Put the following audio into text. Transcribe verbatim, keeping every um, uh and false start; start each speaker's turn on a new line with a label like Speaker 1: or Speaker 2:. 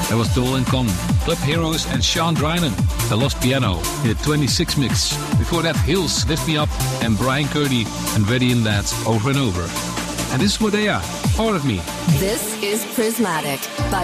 Speaker 1: That was Dole and Con, Club Heroes and Sean Drynan, The Lost Piano in the twenty-six mix. Before that, Hills, Lift Me Up, and Brian Curdy and Ready in That, Over and Over. And this is Modea, Part of Me.
Speaker 2: This is Prismatic by